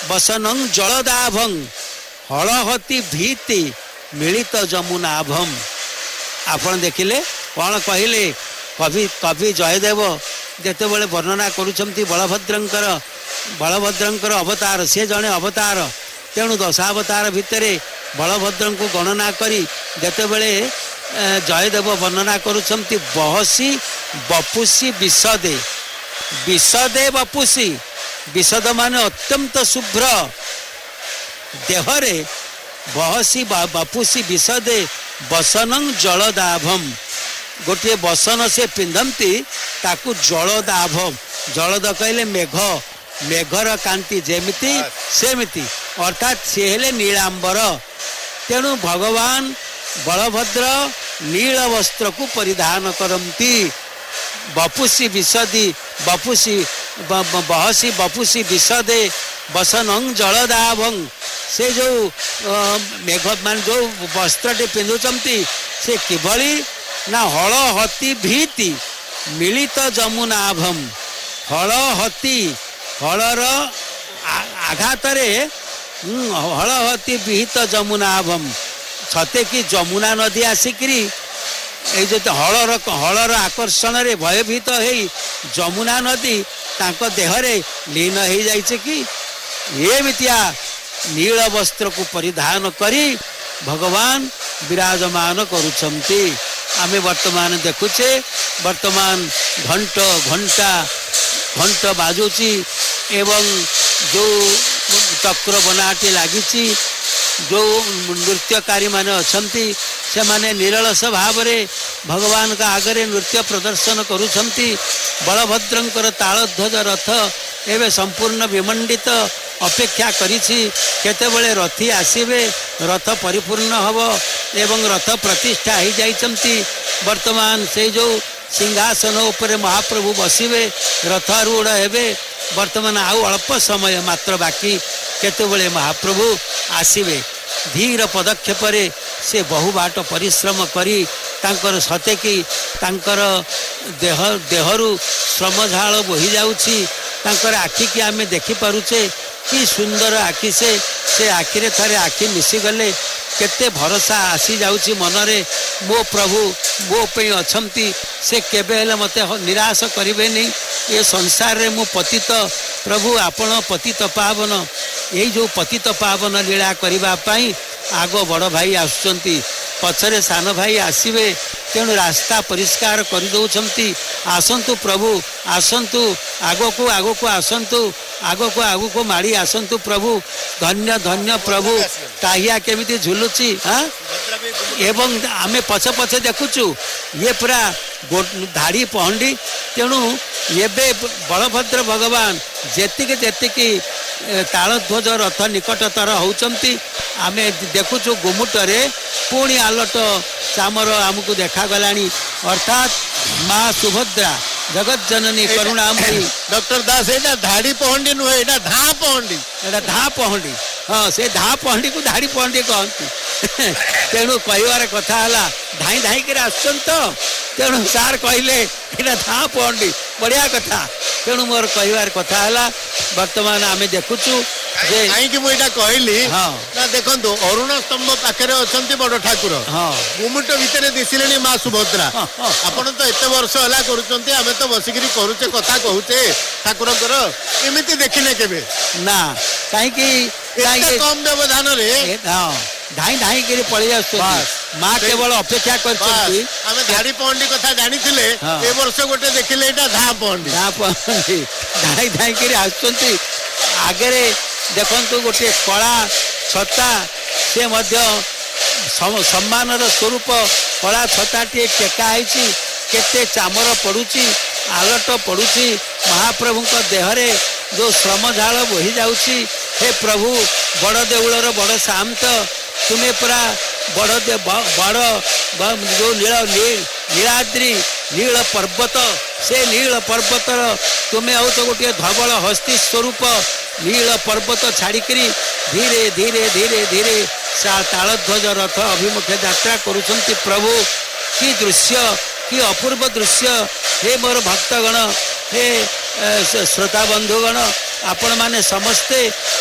बसनं जलदाभं हलहती भीति मिलित जमुनाभम। आपण देखिले कौन कहले कवि कवि जयदेव जेते बड़े वर्णना करुछंती बलभद्रंकर अवतार से जड़े अवतार तेणु दशावतार भितर बलभद्र को गणना करी जेते बड़े जयदेव वर्णना करुछंती बहसी बपुसी विशदे विशदे बपुसी विशद माने अत्यंत शुभ्र देहरे बहसी बपुसी विशदे बसनं जलदाभम गोटे बसन से पिंधती ताकू जलदाभ जलद कहले मेघ मेघर कांति जेमिति सेमिति अर्थात सी हेले नीलांबर। तेणु भगवान बलभद्र नील वस्त्र को परिधान करती बपुसी विशदी बपुसी बहसी बपुसी विशदे बसनं जलदाभं से जो मेघ मान जो वस्त्रटे पिंधुचंती से किभली ना हलहती भीति मिलित जमुनाभम हलहती हलर आघात हलहती विहित जमुनाभम सते कि जमुना नदी आसिकी जो हलर आकर्षण रे भयभीत हो जमुना नदी तांको देहरे लीन हो जाइए कि ये मितिया नील वस्त्र को परिधान करी भगवान विराजमान करुछंती। आमे वर्तमान देखुचे वर्तमान घंट बाजुची एवं जो चक्र बनाटी लगी जो नृत्यकारी माने अछंती से माने निरलस भाव रे भगवान का आगरे नृत्य प्रदर्शन करुछंती। बलभद्रंकर तालध्वज रथ एवं संपूर्ण विमंडित अपेक्षा करिछि केतेबेले रथी आसीबे रथ परिपूर्ण हब एवं रथ प्रतिष्ठा हो जाइछंती। वर्तमान से जो सिंहासन उपरे महाप्रभु बसिबे रथारूढ़ हेबे वर्तमान आउ अल्प समय मात्र बाकी केतेबेले महाप्रभु आसीबे धीर पदक्षेप से बहु बाट परिश्रम करी तांकर सते कि तांकर देहरु श्रमझाल बोही जाउछि तांकर आखि की आमे देखि पारुचे कि सुंदर आखि से आखिरे थरे आखि मिसी गले केते भरोसा आसी जाउछि मनरे मो प्रभु मो पे अछंती से केबे हेले मते निराश करिवे नहीं ये संसार रे मो पतित प्रभु आपण पतित पावन यही जो पतित पावन लीला करबा पाई आगो बड़ भाई आसुचंती पछरे सान भाई आसीबे तेणु रास्ता परिष्कार कर दौरान आसंतु प्रभु आसंतु आगो को आसंतु आगो को माड़ी आसंतु प्रभु धन्य धन्य प्रभु टाहिया केमिति झुलुची हाँ एवं आमे पछे पछे देखुचु ये पूरा धाड़ी पहंडी तेणु एबे बलभद्र भगवान जेतिके जेतिके तालध्वज रथ निकटतर होउचंती आमे देखुचु गुमुटरे पुणी आलट चामर आमको देखा गलानी अर्थात माँ सुभद्रा जगत जननी करुणामयी। डॉक्टर दास एटा धाड़ी पहंडी नुहे एटा धा पहंडी धा पहंडी हाँ से धा पहंडी को धाड़ी पहंडी कहती तेणु कहवार कथा है धाई धाई कर आसुन तो तेणु सार कहले एटा धा पहंडी बढ़िया कथा तेणु मोर कहवार कथा है वर्तमान आमे देखुचु कहीं मुझे कहली हाँ ना देखो अरुण स्तंभ पाखे अच्छा बड़ ठाकुर हाँ गुमुट भितर दिशिले माँ सुभद्रा आपड़ तो एत वर्ष है करें तो बसिक करुचे कथा कहूचे ठाकुर एमती देखने के ना कहीं कम व्यवधान धाई धाई कर पलि आस माँ केवल अपेक्षा कर धाड़ी पहंडी कथा जानी ए वर्ष गोटे देखिले धा पहंडी धाई धाई कर आसुंती आगे देखंतु गोटे कला छता से मध्य सम्मानर स्वरूप कला छताटी टेकाई केते चामर पड़ुची आलट पड़ुची महाप्रभु देहरे जो श्रमझाल बोही जाउची हे प्रभु बड़ देउलर बड़ शांत तुम्हें पूरा बड़ जो नीलाद्री नील पर्वत से नील पर्वतर तुम्हें आउ तो गोटे धवल हस्ती स्वरूप नील पर्वत छाड़िकी धीरे धीरे धीरे धीरे तालध्वज रथ अभिमुखे यात्रा करुछंती प्रभु की दृश्य कि अपूर्व दृश्य हे मोर भक्तगण हे श्रोता बंधुगण आपण माने समस्ते